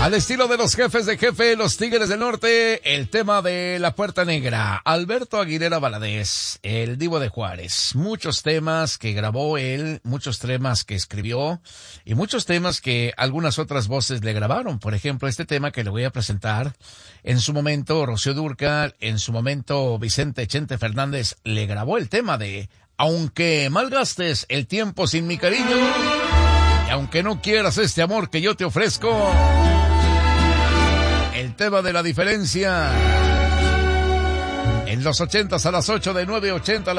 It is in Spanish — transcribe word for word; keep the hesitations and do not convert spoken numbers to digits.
Al estilo de los jefes de jefe, los Tigres del Norte, el tema de La Puerta Negra. Alberto Aguilera Valadez, el Divo de Juárez. Muchos temas que grabó él, muchos temas que escribió y muchos temas que algunas otras voces le grabaron. Por ejemplo, este tema que le voy a presentar, en su momento Rocío Dúrcal, en su momento Vicente Chente Fernández le grabó el tema de Aunque malgastes el tiempo sin mi cariño y aunque no quieras este amor que yo te ofrezco. El tema de la diferencia. En los ochentas a las ocho de nueve ochenta.